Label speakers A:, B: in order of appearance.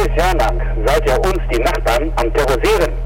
A: halbes Jahr lang seid ihr uns, die Nachbarn, am Terrorisieren.